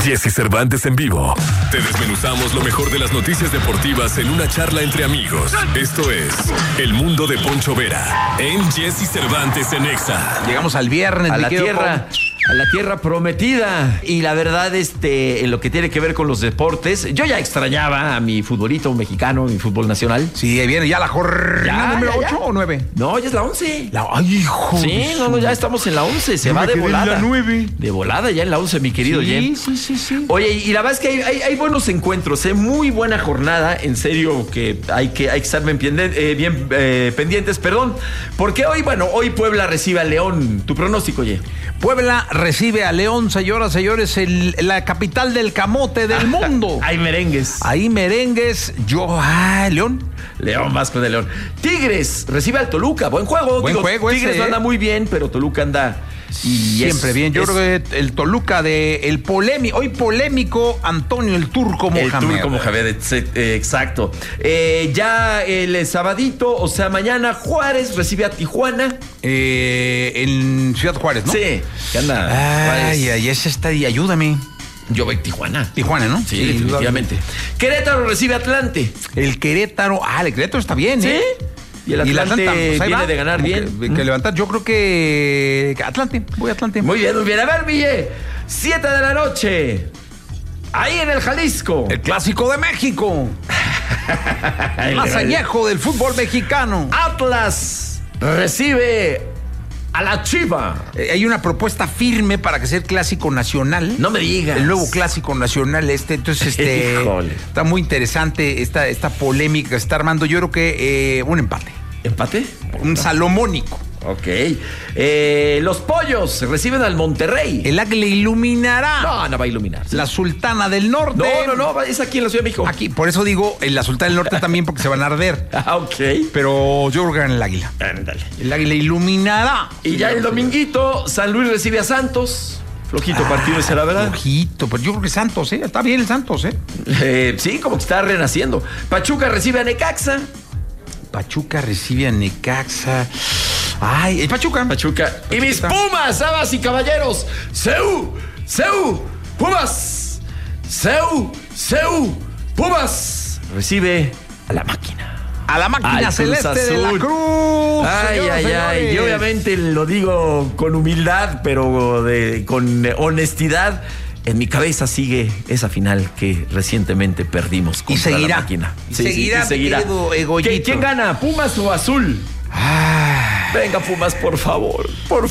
Jesse Cervantes en vivo. Te desmenuzamos lo mejor de las noticias deportivas en una charla entre amigos. Esto es El Mundo de Poncho Vera en Jesse Cervantes en Exa. Llegamos al viernes, a la tierra prometida. Y la verdad, en lo que tiene que ver con los deportes, yo ya extrañaba a mi futbolito mexicano, mi fútbol nacional. Sí, viene ya la jornada número 8 o 9. No, ya es la 11. Ay, hijo. Sí, no, ya estamos en la 11. Se va de volada. La 9. De volada ya en la 11, mi querido Jen. Sí. Oye, y la verdad es que hay buenos encuentros, muy buena jornada. En serio, que hay que estar bien pendientes, porque hoy Puebla recibe a León. ¿Tu pronóstico, Jen? Puebla recibe a León, señoras, señores, la capital del camote del mundo. Hay merengues. León, Vasco de León. Tigres recibe al Toluca. Buen juego. Tigres no anda muy bien, pero Toluca anda siempre bien. Yo creo que el Toluca hoy polémico Antonio el Turco Mohamed. Exacto. Ya el sabadito, o sea, mañana Juárez recibe a Tijuana. En Ciudad Juárez, ¿no? Sí. ¿Qué anda? Ay, ese está ahí, ayúdame. Yo voy a Tijuana. Tijuana, ¿no? Sí, definitivamente. Querétaro recibe a Atlante. El Querétaro está bien, ¿sí? Y el Atlante viene de ganar bien. Que levantar, yo creo que Atlante. Voy a Atlante. Muy bien. A ver, Ville, 7 de la noche. Ahí en el Jalisco. El clásico de México. El más añejo del fútbol mexicano. Atlas recibe a la Chiva. Hay una propuesta firme para que sea el clásico nacional. No me digas. El nuevo clásico nacional entonces está muy interesante esta polémica que está armando. Yo creo que un empate. ¿Empate? Un salomónico. Ok. Los Pollos reciben al Monterrey. El Águila iluminará. No va a iluminar. ¿Sí? La Sultana del Norte. No, es aquí en la Ciudad de México. Aquí, por eso digo, en la Sultana del Norte también, porque se van a arder. Ok. Pero yo creo que gana el Águila. Ándale. El Águila iluminará. Y ya el dominguito, San Luis recibe a Santos. Flojito partido ese, la verdad. Flojito, pero yo creo que Santos, está bien el Santos, Sí, como que está renaciendo. Pachuca recibe a Necaxa. Pachuca recibe a Necaxa. Ay, el Pachuca. Y mis Pumas, damas y caballeros. ¡Seu! ¡Pumas! ¡Seu! ¡Pumas! Recibe a la máquina. A la máquina celeste de la Cruz. Ay. Y obviamente lo digo con humildad, pero con honestidad. En mi cabeza sigue esa final que recientemente perdimos contra la máquina. Y seguirá. ¿Quién gana? ¿Pumas o Azul? Venga, Pumas, por favor.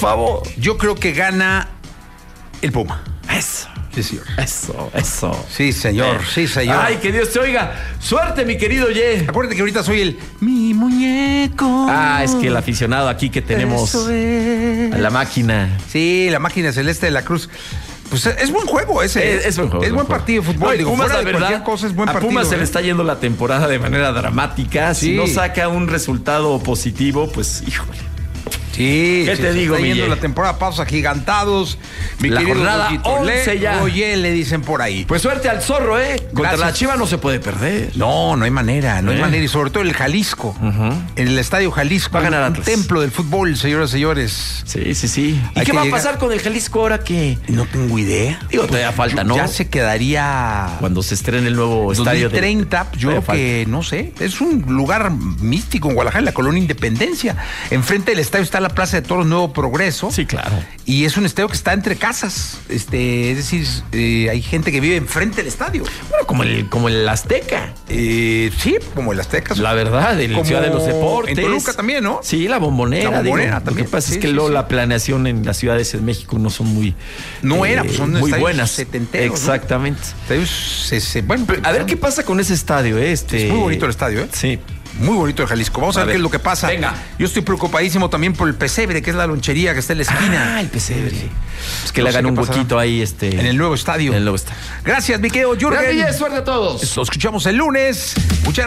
Yo creo que gana el Puma. Eso. Sí, señor. Eso. Sí, señor. Ay, que Dios te oiga. Suerte, mi querido Ye. Acuérdate que ahorita soy mi muñeco. Es que el aficionado aquí que tenemos a la máquina. Sí, la máquina celeste de la Cruz. Pues es buen juego ese. Es buen juego. Es buen partido de fútbol. Pumas, fuera la de verdad, cualquier cosa es buen partido. A Pumas se le está yendo la temporada de manera dramática. Sí. Si no saca un resultado positivo, pues, híjole. Sí. ¿Qué te digo, está yendo Miguel? La temporada, pasos agigantados. La jornada 11 ya. Oye, le dicen por ahí. Pues suerte al zorro, Contra la Chiva no se puede perder. No hay manera. Y sobre todo el Jalisco. En el Estadio Jalisco. Va a ganar un templo del fútbol, señoras y señores. Sí. ¿Y qué va a pasar con el Jalisco ahora que...? No tengo idea. Digo, todavía falta, ¿no? Ya se quedaría... Cuando se estrene el nuevo estadio 2030, yo creo que, no sé, es un lugar místico en Guadalajara, en la Colonia Independencia. Enfrente del estadio está la Plaza de Toros Nuevo Progreso. Sí, claro. Y es un estadio que está entre casas. Es decir, hay gente que vive enfrente del estadio. Bueno, como el Azteca. Sí, como el Azteca. La verdad, en la Ciudad de los Deportes. En Toluca también, ¿no? Sí, la Bombonera. También. Lo que pasa es que luego la planeación en las ciudades de México no son muy... son muy buenas. Setenteros. Exactamente. ¿No? Bueno, a ver qué pasa con ese estadio, Es muy bonito el estadio, Sí. Muy bonito el Jalisco. Vamos a ver qué es lo que pasa. Venga. Yo estoy preocupadísimo también por el Pesebre, que es la lonchería que está en la esquina. El Pesebre. Pues que le hagan un huequito ahí en el nuevo estadio. En el nuevo estadio. Gracias, mi querido Jürgen. Gracias, suerte a todos. Nos escuchamos el lunes. Muchas